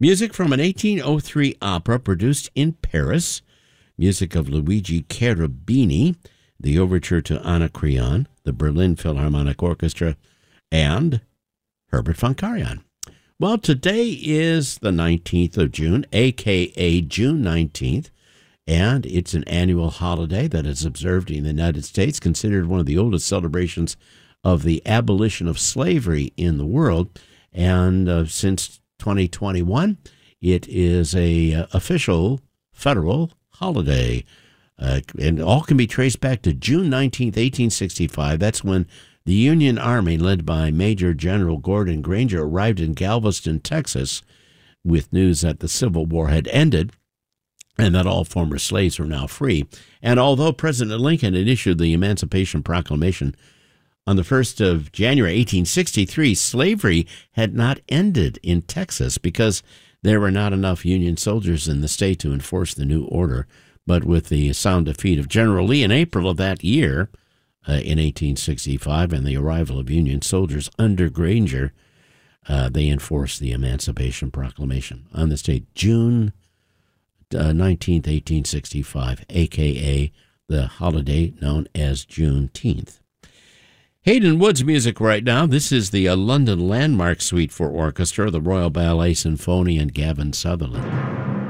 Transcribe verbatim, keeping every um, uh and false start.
Music from an eighteen oh three opera produced in Paris. Music of Luigi Cherubini. The overture to Anacreon, the Berlin Philharmonic Orchestra, and Herbert von Karajan. Well, today is the nineteenth of June, a k a. June nineteenth, and it's an annual holiday that is observed in the United States, considered one of the oldest celebrations of the abolition of slavery in the world. And uh, since twenty twenty-one, it is a uh, official federal holiday. Uh, and all can be traced back to June nineteenth, eighteen sixty-five. That's when the Union Army, led by Major General Gordon Granger, arrived in Galveston, Texas, with news that the Civil War had ended and that all former slaves were now free. And although President Lincoln had issued the Emancipation Proclamation on the first of January, eighteen sixty-three, slavery had not ended in Texas because there were not enough Union soldiers in the state to enforce the new order. But with the sound defeat of General Lee in April of that year, uh, in eighteen sixty-five, and the arrival of Union soldiers under Granger, uh, they enforced the Emancipation Proclamation on this date, June nineteenth, eighteen sixty-five, a k a the holiday known as Juneteenth. Hayden Wood's music right now. This is the uh, London Landmark Suite for Orchestra, the Royal Ballet Symphony, and Gavin Sutherland.